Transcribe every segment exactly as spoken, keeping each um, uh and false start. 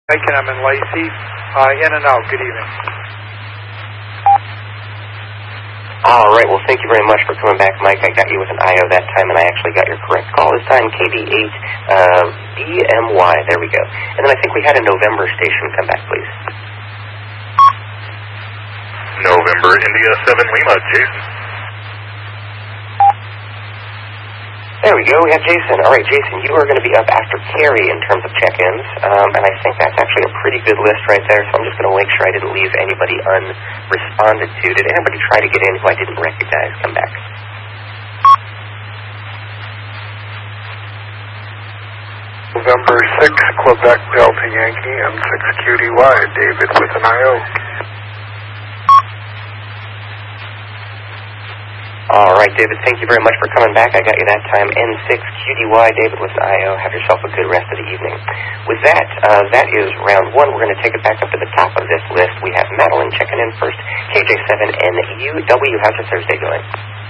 Mike, and I'm in Lacey. Uh, in and out. Good evening. All right. Well, thank you very much for coming back, Mike. I got you with an I O that time, and I actually got your correct call this time, K B eight uh, B M Y. There we go. And then I think we had a November station. Come back, please. November India seven Lima, Jason. There we go. We have Jason. All right, Jason, you are going to be up after Carrie in terms of check-ins, um, and I think that's actually a pretty good list right there, so I'm just going to make sure I didn't leave anybody unresponded to. Did anybody try to get in who I didn't recognize? Come back. November sixth, Quebec Delta Yankee, M six Q D Y, David with an I O. All right, David, thank you very much for coming back. I got you that time, N six Q D Y, David with an I O. Have yourself a good rest of the evening. With that, uh, that is round one. We're going to take it back up to the top of this list. We have Madeline checking in first, K J seven N U W. How's your Thursday going?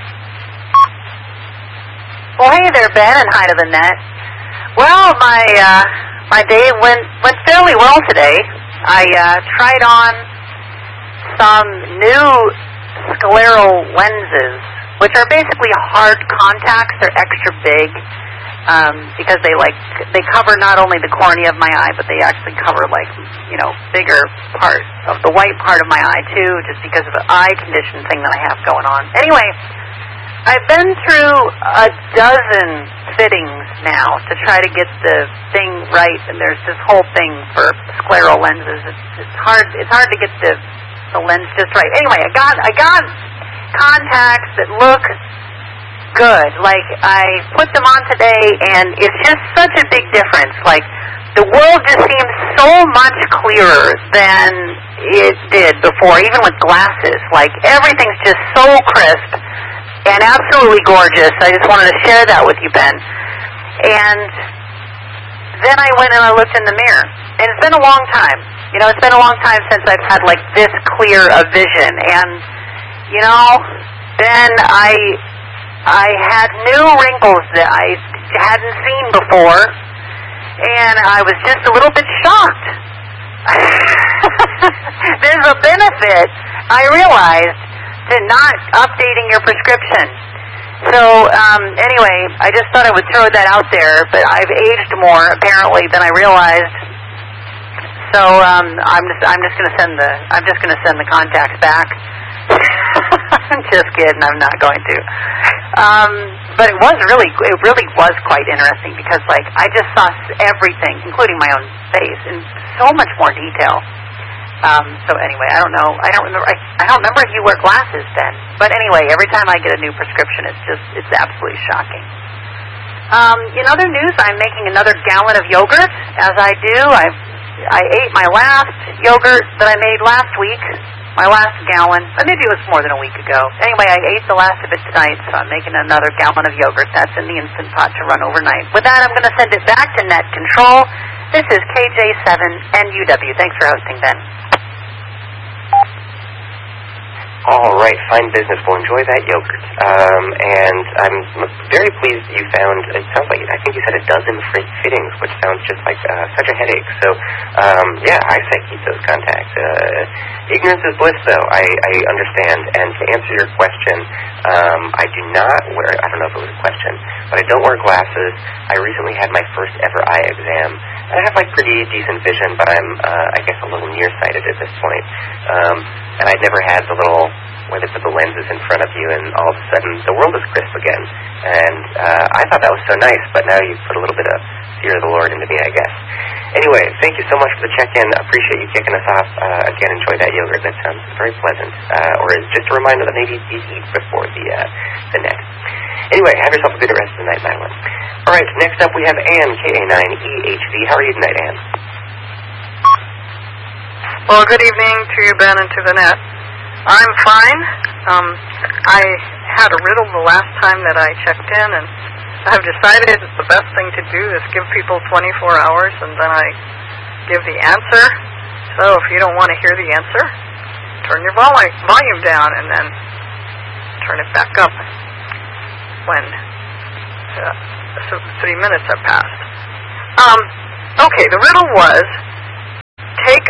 Well, hey there, Ben, and hi to the net. Well, my uh, my day went went fairly well today. I uh, tried on some new scleral lenses, which are basically hard contacts. They're extra big um, because they like they cover not only the cornea of my eye, but they actually cover like you know bigger part of the white part of my eye too, just because of an eye condition thing that I have going on. Anyway, I've been through a dozen fittings now to try to get the thing right, and there's this whole thing for scleral lenses. It's, it's hard. It's hard to get the the lens just right. Anyway, I got I got contacts that look good. Like I put them on today, and it's just such a big difference. Like the world just seems so much clearer than it did before, even with glasses. Like everything's just so crisp and absolutely gorgeous. I just wanted to share that with you, Ben. And then I went and I looked in the mirror, and it's been a long time. You know, it's been a long time since I've had like this clear a vision, and you know, then I I had new wrinkles that I hadn't seen before, and I was just a little bit shocked. There's a benefit, I realized, to not updating your prescription. So um, anyway, I just thought I would throw that out there, but I've aged more apparently than I realized. So um, I'm just I'm just gonna send the I'm just gonna send the contacts back. I'm just kidding. I'm not going to. Um, but it was really it really was quite interesting because like I just saw everything, including my own face, in so much more detail. Um, so anyway, I don't know. I don't remember. I, I don't remember if you wear glasses then. But anyway, every time I get a new prescription, it's just it's absolutely shocking. Um, in other news, I'm making another gallon of yogurt. As I do, I've I ate my last yogurt that I made last week, my last gallon. Maybe it was more than a week ago. Anyway, I ate the last of it tonight, so I'm making another gallon of yogurt. That's in the Instant Pot to run overnight. With that, I'm going to send it back to Net Control. This is K J seven N U W. Thanks for hosting, Ben. All right, fine business. We'll enjoy that yogurt. Um, and I'm very pleased you found, it sounds like, I think you said a dozen fittings, which sounds just like uh, such a headache. So, um, yeah, I say keep those contacts. Uh, ignorance is bliss, though, I, I understand. And to answer your question, um, I do not wear, I don't know if it was a question, but I don't wear glasses. I recently had my first ever eye exam. And I have, like, pretty decent vision, but I'm, uh, I guess, a little nearsighted at this point. Um, and I'd never had the little, where they put the lenses in front of you, and all of a sudden the world is crisp again. And uh, I thought that was so nice, but now you put a little bit of fear of the Lord into me, I guess. Anyway, thank you so much for the check-in. I appreciate you kicking us off. Uh, again, enjoy that yogurt. That sounds very pleasant. Uh, or just a reminder that maybe you eat before the uh, the net. Anyway, have yourself a good rest of the night, Madeline. All right, next up we have Ann, K A nine E H V. How are you tonight, Ann? Well, good evening to you, Ben, and to the net. I'm fine. Um, I had a riddle the last time that I checked in, and I've decided the best thing to do is give people twenty-four hours, and then I give the answer. So if you don't want to hear the answer, turn your vol- volume down and then turn it back up when uh, three minutes have passed. Um, okay, the riddle was...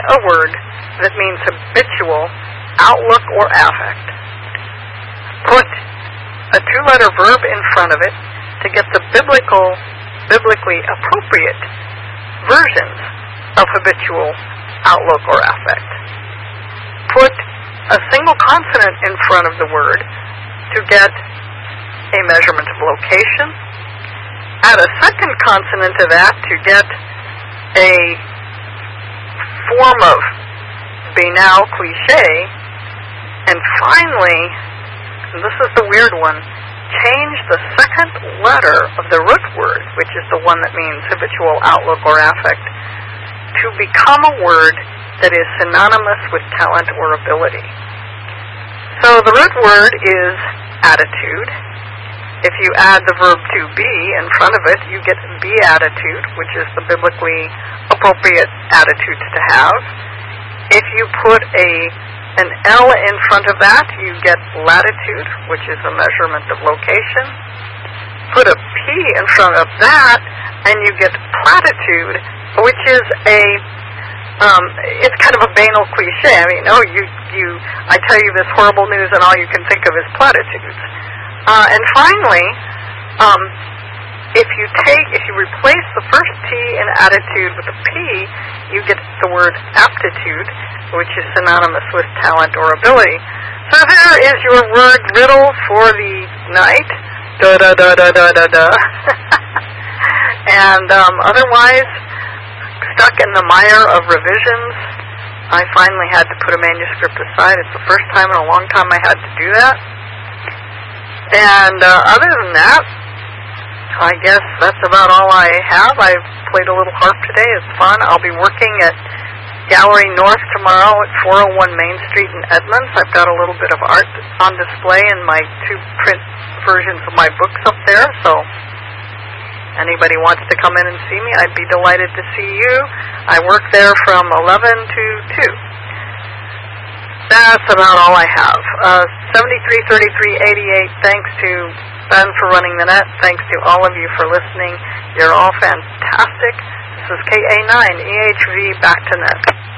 a word that means habitual, outlook, or affect. Put a two-letter verb in front of it to get the biblical, biblically appropriate versions of habitual, outlook, or affect. Put a single consonant in front of the word to get a measurement of location. Add a second consonant to that to get a form of banal cliche. And finally, and this is the weird one, change the second letter of the root word, which is the one that means habitual, outlook, or affect, to become a word that is synonymous with talent or ability. So the root word is attitude. If you add the verb to be in front of it, you get beatitude, which is the biblically appropriate attitudes to have. If you put a an L in front of that, you get latitude, which is a measurement of location. Put a P in front of that, and you get platitude, which is a, um, it's kind of a banal cliche. I mean, oh, you, you, I tell you this horrible news, and all you can think of is platitudes. Uh, and finally, um, if you take, if you replace the first T in attitude with a P, you get the word aptitude, which is synonymous with talent or ability. So there is your word riddle for the night. Da da da da da da da. And um, otherwise, stuck in the mire of revisions, I finally had to put a manuscript aside. It's the first time in a long time I had to do that. And uh, other than that, I guess that's about all I have. I've played a little harp today. It's fun. I'll be working at Gallery North tomorrow at four oh one Main Street in Edmonds. I've got a little bit of art on display in my two print versions of my books up there. So anybody wants to come in and see me, I'd be delighted to see you. I work there from eleven to two. That's about all I have. Uh, seventy-three thirty-three eighty-eight, thanks to Ben for running the net. Thanks to all of you for listening. You're all fantastic. This is K A nine E H V, back to net.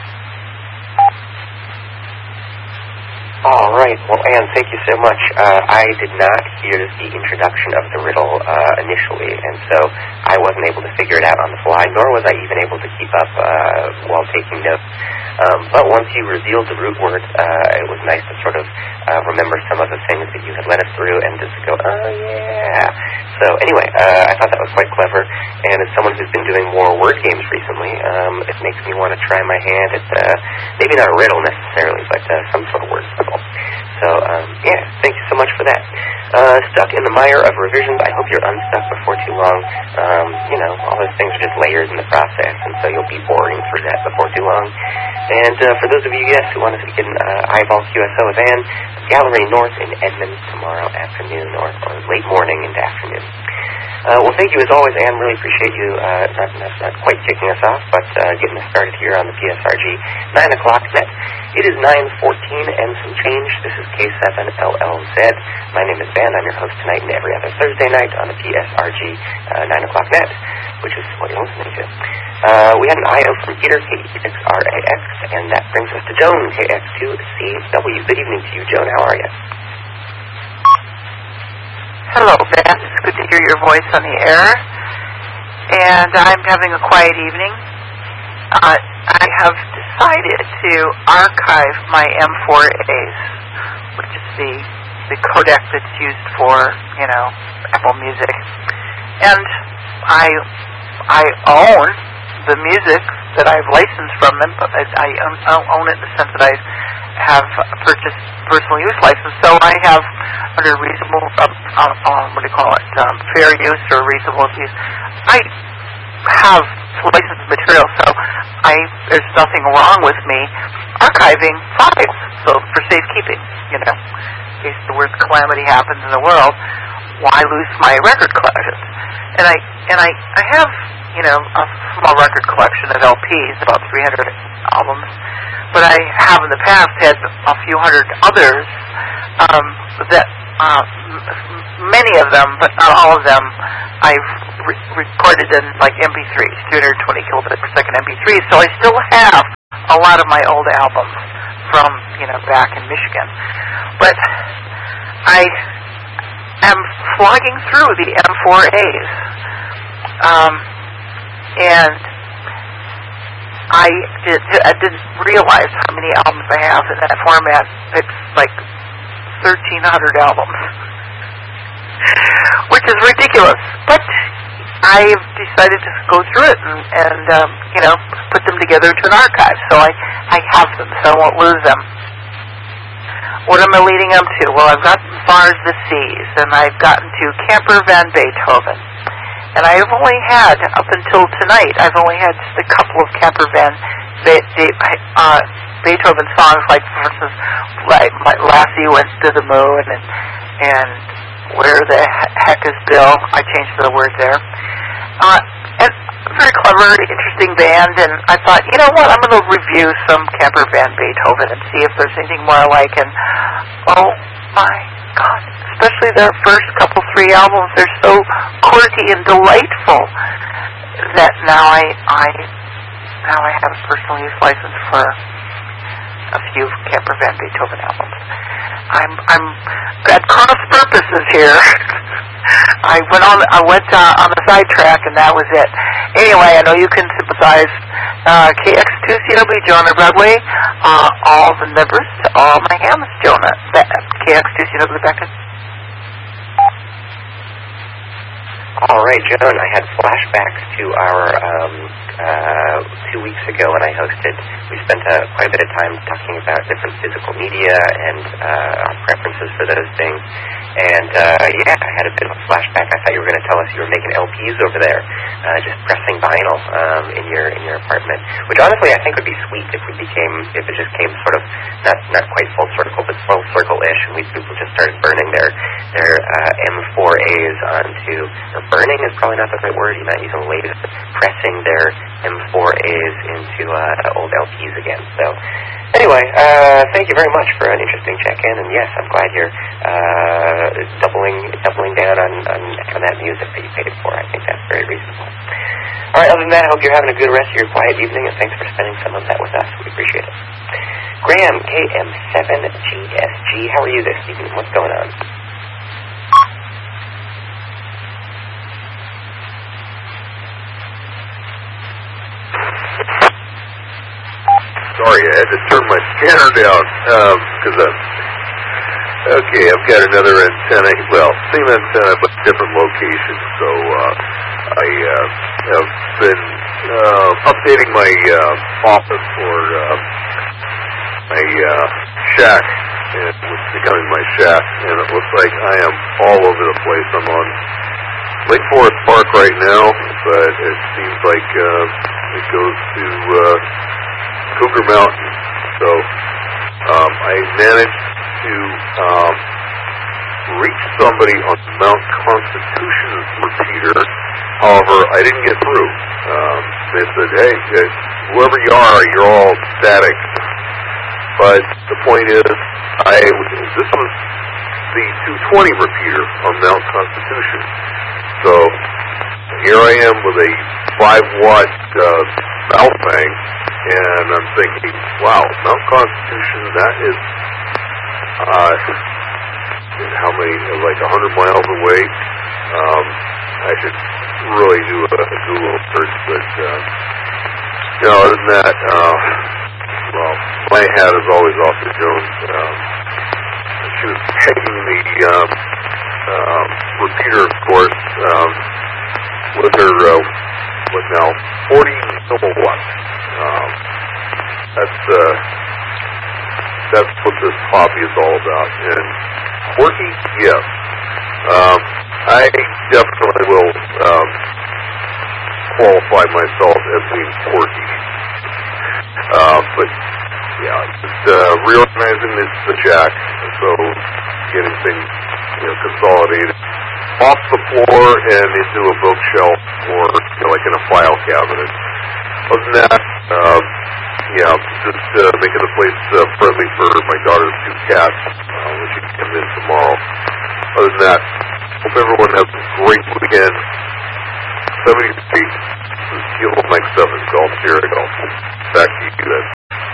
All right. Well, Anne, thank you so much. Uh, I did not hear the introduction of the riddle uh, initially, and so I wasn't able to figure it out on the fly, nor was I even able to keep up uh, while taking notes. Um, but once you revealed the root word, uh, it was nice to sort of uh, remember some of the things that you had led us through and just go, oh, yeah. So anyway, uh, I thought that was quite clever, and as someone who's been doing more word games recently, um, it makes me want to try my hand at, uh, maybe not a riddle necessarily, but uh, some sort of word puzzle. So, um, yeah, thank you so much for that. Uh, stuck in the mire of revisions, I hope you're unstuck before too long. Um, you know, all those things are just layers in the process, and so you'll be boring through that before too long. And uh, for those of you, yes, who want to get an uh, eyeball Q S O with Anne, Gallery North in Edmonds tomorrow afternoon, or, or late morning into afternoon. Uh, well, thank you as always, Anne. Really appreciate you uh, not, not, not quite kicking us off, but uh, getting us started here on the P S R G nine o'clock net. It is nine fourteen and some change. This is K seven L L Z. My name is Ben. I'm your host tonight and every other Thursday night on the P S R G uh, nine o'clock net, which is what you're listening to. Uh, we had an I O from Peter, K E X R A X, and that brings us to Joan, K X two C W. Good evening to you, Joan. How are you? Hello, Ben. It's good to hear your voice on the air. And I'm having a quiet evening. Uh, I have decided to archive my M four A's, which is the, the codec that's used for, you know, Apple Music. And I I own the music that I've licensed from them, but I, I own it in the sense that I have purchased personal use license, so I have under reasonable, uh, uh, um, what do you call it, um, fair use or reasonable use. I have licensed material, so I there's nothing wrong with me archiving files, so for safekeeping, you know, in case the worst calamity happens in the world, why lose my record collection? And I and I I have, you know, a small record collection of L Ps, about three hundred albums. But I have in the past had a few hundred others um, that, uh, m- many of them, but not all of them, I've re- recorded in like M P threes, two hundred twenty kilobit per second M P threes. So I still have a lot of my old albums from, you know, back in Michigan. But I am slogging through the M four A's. Um, and I, did, I didn't realize how many albums I have in that format. It's like thirteen hundred albums, which is ridiculous. But I've decided to go through it and, and um, you know, put them together into an archive. So I, I have them, so I won't lose them. What am I leading up to? Well, I've gotten as far as the C's, and I've gotten to Camper Van Beethoven. And I've only had, up until tonight, I've only had just a couple of Camper Van Be- Be- uh, Beethoven songs, like, for instance, like my Lassie Went to the Moon, and, and Where the Heck is Bill? I changed the word there. Uh, and very clever, interesting band, and I thought, you know what, I'm going to review some Camper Van Beethoven and see if there's anything more I like. And oh my God, especially their first couple, three albums, they're so quirky and delightful that now I, I, now I have a personal use license for a few Camper Van Beethoven albums. I'm, I'm at cross purposes here. I went on, I went uh, on a sidetrack, and that was it. Anyway, I know you can sympathize. Uh, K X two C W Jonah Broadway, uh, all the members, to all my hams, Jonah. K X two C W Becca. All right, Joan, I had flashbacks to our um, uh, two weeks ago when I hosted. We spent uh, quite a bit of time talking about different physical media and uh, our preferences for those things. And, uh, yeah, I had a bit of a flashback. I thought you were going to tell us you were making L Ps over there, uh, just pressing vinyl um, in your in your apartment, which honestly I think would be sweet if we became, if it just came sort of, not not quite full circle, but full circle-ish, and we people just started burning their, their uh, M four A's onto, or burning is probably not the right word, you might use a laser, pressing their M four A's into uh, old L Ps again. So, anyway, uh, thank you very much for an interesting check-in, and yes, I'm glad you're uh, doubling doubling down on, on, on that music that you paid for. I think that's very reasonable. All right, other than that, I hope you're having a good rest of your quiet evening, and thanks for spending some of that with us. We appreciate it. Graham, K M seven G S G, how are you this evening? What's going on? Sorry, I had to turn my scanner down because um, uh, okay, I've got another antenna. Well, same antenna but different location. So uh, I uh, have been uh, updating my uh, office for uh, my uh, shack, and what's becoming my shack, and it looks like I am all over the place. I'm on Lake Forest Park right now, but it seems like uh, it goes to uh, Cougar Mountain. So um, I managed to um, reach somebody on Mount Constitution's repeater. However, I didn't get through. Um, they said, hey, whoever you are, you're all static. But the point is, I this was the two twenty repeater on Mount Constitution. So here I am with a five watt uh, mouth bang, and I'm thinking, wow, Mount Constitution, that is uh, how many, like one hundred miles away. Um, I should really do a, a Google search, but uh, you know, other than that, uh, well, my hat is always off to Joan. Um, she was taking the um, um, repeater, of course, um, with her, uh, what now, forty milliwatts. Um, that's, uh, that's what this hobby is all about. And quirky, yes. Um, I definitely will um, qualify myself as being quirky. Uh, but, yeah, just uh, reorganizing the, the jack, so getting things, you know, consolidated off the floor and into a bookshelf or, you know, like in a file cabinet. Other than that, um, yeah, just uh, making the place uh, friendly for my daughter's two cats, uh, when she comes in tomorrow. Other than that, hope everyone has a great weekend. seventy-three, this is Kilo Mike seven, Golf Sierra Golf. Back to you guys.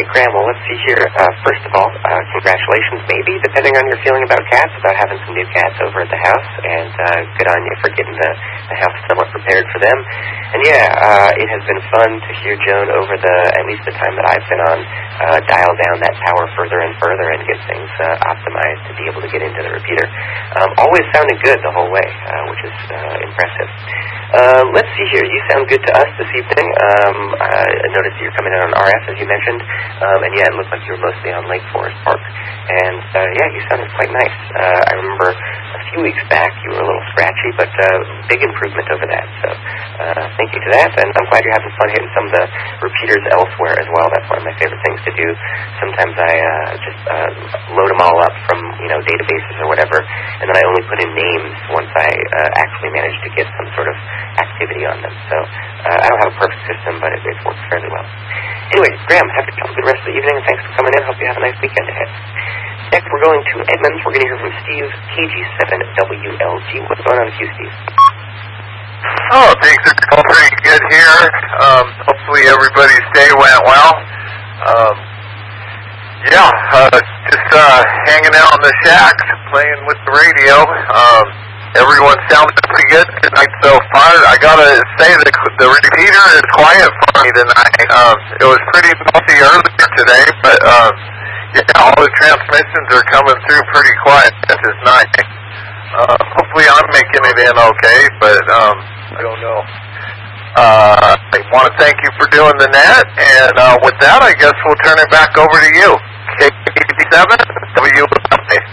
right, Graham, well, let's see here. Uh, first of all, uh, congratulations, maybe, depending on your feeling about cats, about having some new cats over at the house, and uh, good on you for getting the, the house somewhat prepared for them. And yeah, uh, it has been fun to hear Joan over the, at least the time that I've been on, uh, dial down that power further and further and get things uh, optimized to be able to get into the repeater. Um, always sounded good the whole way, uh, which is uh, impressive. Uh, let's see here. You sound good to us this evening. Um, I noticed you're coming in on R F, as you mentioned, um, and yeah, it looked like you were mostly on Lake Forest Park. And uh, yeah, you sounded quite nice. Uh, I remember a few weeks back you were a little scratchy, but uh, big improvement over that. So uh, thank you to that, and I'm glad you're having fun hitting some of the repeaters elsewhere as well. That's one of my favorite things to do. Sometimes I uh, just uh, load them all up from you know databases or whatever, and then I only put in names once I uh, actually manage to get some sort of activity on them. So uh, I don't have a perfect system, but it, it works fairly well. Anyway, Graham, have a good rest of the evening, and thanks for coming in. Hope you have a nice weekend ahead. Next, we're going to Edmonds. We're going to hear from Steve, K G seven W L G. What's going on with you, Steve? Oh, things are going pretty good here. Um, hopefully everybody's day went well. Um, yeah, uh, just uh, hanging out in the shacks, playing with the radio. Um, everyone sounded pretty good tonight so far. I gotta say that the repeater is quiet for me tonight. Um, it was pretty noisy earlier today, but um, yeah, all the transmissions are coming through pretty quiet, which is nice. Uh, hopefully I'm making it in okay, but um, I don't know. Uh, I want to thank you for doing the net, and uh, with that, I guess we'll turn it back over to you. K seven W L G.